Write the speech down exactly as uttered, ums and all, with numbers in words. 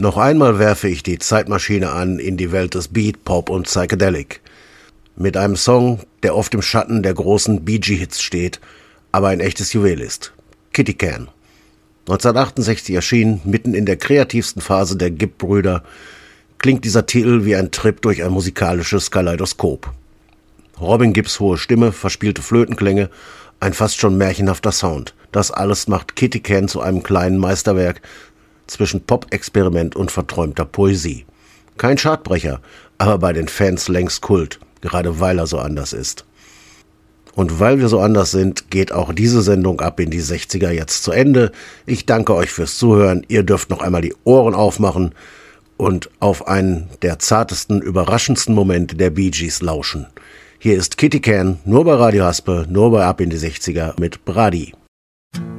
Noch einmal werfe ich die Zeitmaschine an in die Welt des Beat, Pop und Psychedelic. Mit einem Song, der oft im Schatten der großen Bee Gee-Hits steht, aber ein echtes Juwel ist. Kitty Can. neunzehnhundertachtundsechzig erschienen, mitten in der kreativsten Phase der Gibb-Brüder, klingt dieser Titel wie ein Trip durch ein musikalisches Kaleidoskop. Robin Gibbs hohe Stimme, verspielte Flötenklänge, ein fast schon märchenhafter Sound. Das alles macht Kitty Can zu einem kleinen Meisterwerk zwischen Pop-Experiment und verträumter Poesie. Kein Chartbrecher, aber bei den Fans längst Kult, gerade weil er so anders ist. Und weil wir so anders sind, geht auch diese Sendung ab in die sechziger jetzt zu Ende. Ich danke euch fürs Zuhören. Ihr dürft noch einmal die Ohren aufmachen und auf einen der zartesten, überraschendsten Momente der Bee Gees lauschen. Hier ist Kitty Can, nur bei Radio Haspe, nur bei Ab in die sechziger mit Brady.